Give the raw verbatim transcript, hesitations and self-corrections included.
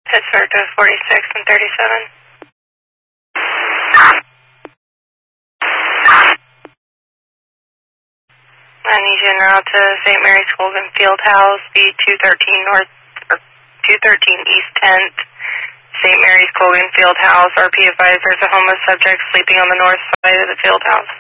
Pittsburgh to forty-six and thirty-seven. I need you en route to Saint Mary's Colgan Field House, B two thirteen North, or two thirteen East tenth, Saint Mary's Colgan Field House. R P advisor is a homeless subject sleeping on the north side of the field house.